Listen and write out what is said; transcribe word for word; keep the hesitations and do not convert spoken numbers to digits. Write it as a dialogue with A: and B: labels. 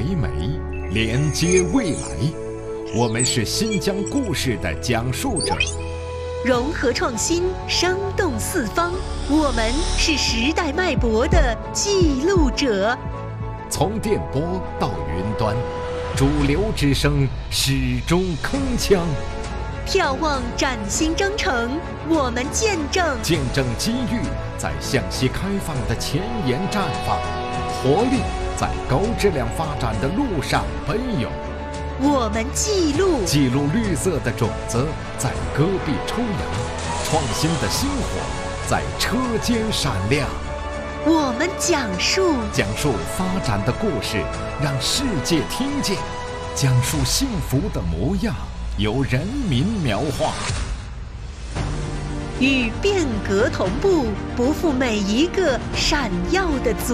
A: 美，连接未来。我们是新疆故事的讲述者，
B: 融合创新，生动四方。我们是时代脉搏的记录者。
A: 从电波到云端，主流之声始终铿锵。
B: 眺望崭新征程，我们见证
A: 见证机遇在向西开放的前沿绽放，活力在高质量发展的路上奔涌。
B: 我们记录
A: 记录绿色的种子在戈壁抽芽，创新的星火在车间闪亮。
B: 我们讲述
A: 讲述发展的故事，让世界听见；讲述幸福的模样，由人民描画。
B: 与变革同步，不负每一个闪耀的足